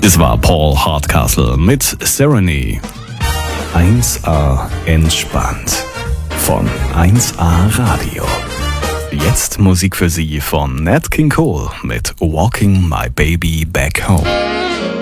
Es war Paul Hardcastle mit Serenity. 1A entspannt von 1A Radio. Jetzt Musik für Sie von Nat King Cole mit Walking My Baby Back Home.